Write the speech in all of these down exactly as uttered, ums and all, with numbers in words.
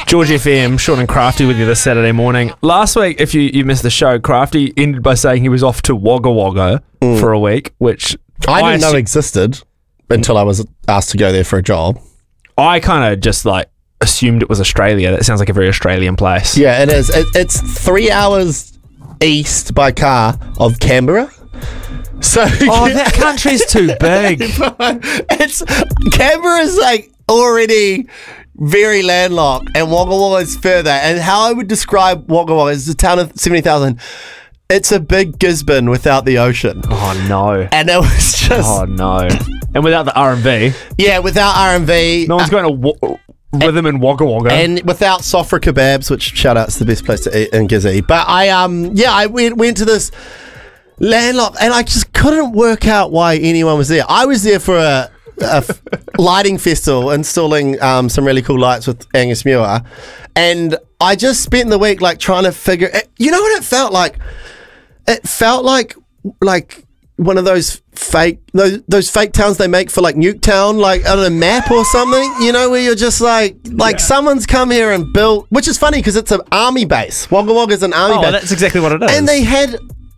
George F M, Sean and Crafty with you this Saturday morning. Last week, if you, you missed the show, Crafty ended by saying he was off to Wagga Wagga mm. for a week, which I didn't I know existed until I was asked to go there for a job. I kind of just like assumed it was Australia. That sounds like a very Australian place. Yeah, it is. It, it's three hours east by car of Canberra. So oh, that country's too big. It's Canberra's like already very landlocked, and Wagga Wagga is further. And how I would describe Wagga Wagga is a town of seventy thousand. It's a big Gisborne without the ocean. Oh no! And it was just oh no! And without the R and B. Yeah, without R and B. No one's uh, going to wa- rhythm in Wagga Wagga. And without Sofra kebabs, which shout out, it's the best place to eat in Gizzy. But I um yeah I went went to this landlocked, and I just couldn't work out why anyone was there. I was there for a. a f- lighting festival, installing um, some really cool lights with Angus Muir, and I just spent the week like trying to figure it, you know what it felt like? It felt like like one of those fake those, those fake towns they make for like Nuketown, like on a map or something, you know, where you're just like like yeah. someone's come here and built, which is funny because it's an army base. Wagga Wagga's an army oh, base. Oh, that's exactly what it is. And they had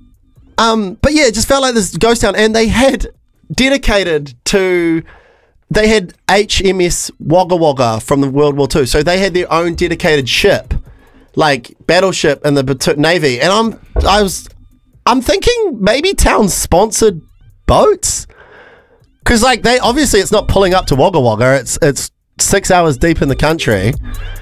um but yeah, it just felt like this ghost town, and they had dedicated to, they had H M S Wagga Wagga from the World War Two, so they had their own dedicated ship, like battleship in the Navy, and I'm I was I'm thinking maybe towns sponsored boats, because like they obviously it's not pulling up to Wagga Wagga, it's it's six hours deep in the country.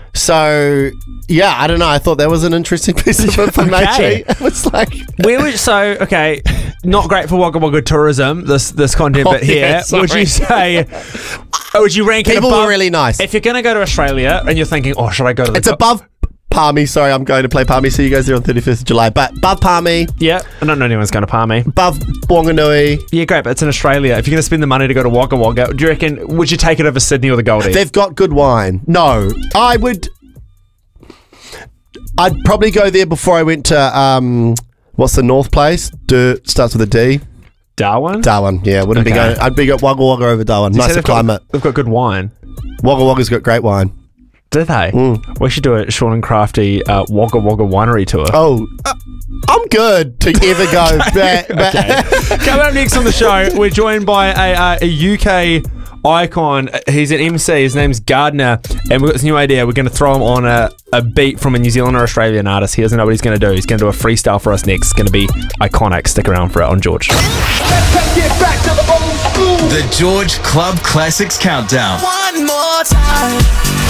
So yeah, I don't know. I thought that was an interesting piece of information. Okay. It was like where was so okay, not great for Wagga Wagga tourism. This this content oh, bit here. Yeah, would you say? Would you rank people it above, were really nice? If you're going to go to Australia and you're thinking, oh, should I go to? The it's top? above Palmy. Sorry, I'm going to play Palmy. See you guys there on thirty-first of July. But above Palmy. Yeah, I don't know anyone's going to Palmy. Above Wanganui. Yeah, great, but it's in Australia. If you're going to spend the money to go to Wagga Wagga, do you reckon, would you take it over Sydney or the Goldie? They've got good wine. No, I would. I'd probably go there before I went to, um, what's the north place? D- starts with a D. Darwin? Darwin, yeah. Wouldn't okay. be going. I'd be going Wagga Wagga over Darwin. Nicer they've climate. Got, they've got good wine. Wagga Wagga's got great wine. Do they? Mm. We should do a Sean and Crafty uh, Wagga Wagga winery tour. Oh, uh, I'm good to ever go back. back. Okay. Coming up next on the show, we're joined by a, uh, a U K icon. He's an M C. His name's Gardner, and we've got this new idea. We're going to throw him on a, a beat from a New Zealand or Australian artist. He doesn't know what he's going to do. He's going to do a freestyle for us next. It's going to be iconic. Stick around for it on George. Let's get back to the old school. The George Club Classics Countdown. One more time.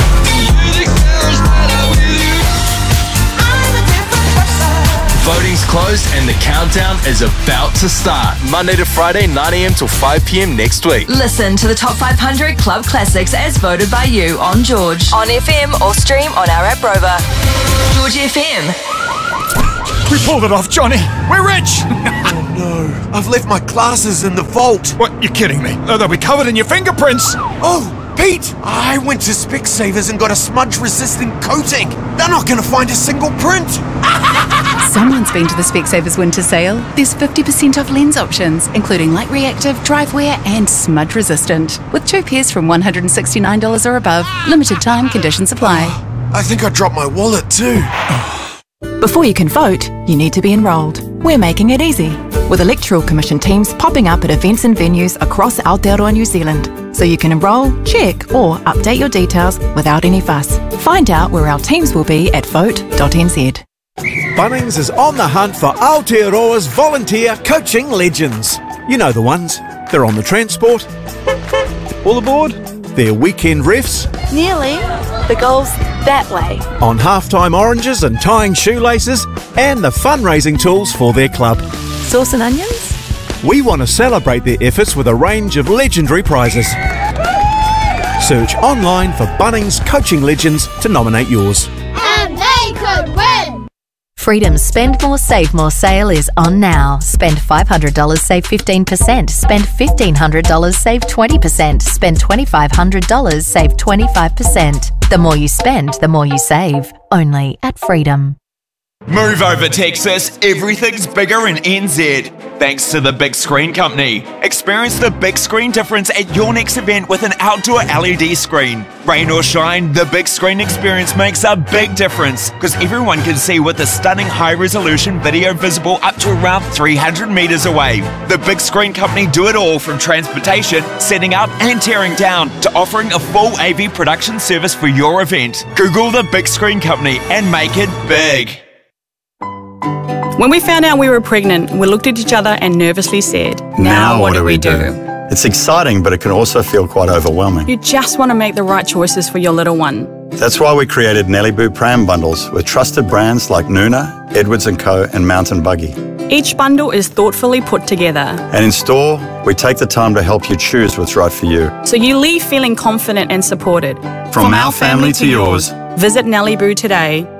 Voting's closed and the countdown is about to start. Monday to Friday, nine a.m. till five p.m. next week. Listen to the Top five hundred Club Classics as voted by you on George, on F M, or stream on our app Rover. George F M. We pulled it off, Johnny. We're rich. Oh no, I've left my glasses in the vault. What, you're kidding me? Oh, they'll be covered in your fingerprints. Oh, Pete, I went to Specsavers and got a smudge-resistant coating. They're not going to find a single print. Someone's been to the Specsavers winter sale. There's fifty percent off lens options, including light reactive, drive wear, and smudge resistant. With two pairs from one hundred sixty-nine dollars or above. Limited time, conditions apply. I think I dropped my wallet too. Before you can vote, you need to be enrolled. We're making it easy, with Electoral Commission teams popping up at events and venues across Aotearoa, New Zealand, so you can enrol, check, or update your details without any fuss. Find out where our teams will be at vote dot n z. Bunnings is on the hunt for Aotearoa's volunteer coaching legends. You know the ones. They're on the transport. All aboard. They're weekend refs. Nearly. The goal's that way. On halftime oranges and tying shoelaces, and the fundraising tools for their club. Sauce and onions? We want to celebrate their efforts with a range of legendary prizes. Search online for Bunnings Coaching Legends to nominate yours. And they could win! Freedom's Spend More, Save More sale is on now. Spend five hundred dollars, save fifteen percent. Spend fifteen hundred dollars, save twenty percent. Spend twenty-five hundred dollars, save twenty-five percent. The more you spend, the more you save. Only at Freedom. Move over, Texas. Everything's bigger in N Z. Thanks to the Big Screen Company. Experience the big screen difference at your next event with an outdoor L E D screen. Rain or shine, the big screen experience makes a big difference because everyone can see with the stunning high-resolution video visible up to around three hundred metres away. The Big Screen Company do it all from transportation, setting up and tearing down to offering a full A V production service for your event. Google the Big Screen Company and make it big. When we found out we were pregnant, we looked at each other and nervously said, Now, now what, what do we do? do? It's exciting, but it can also feel quite overwhelming. You just want to make the right choices for your little one. That's why we created Nelly Boo Pram bundles with trusted brands like Nuna, Edwards and Co and Mountain Buggy. Each bundle is thoughtfully put together. And in store, we take the time to help you choose what's right for you. So you leave feeling confident and supported. From, From our family, family to yours. Visit Nelly Boo today.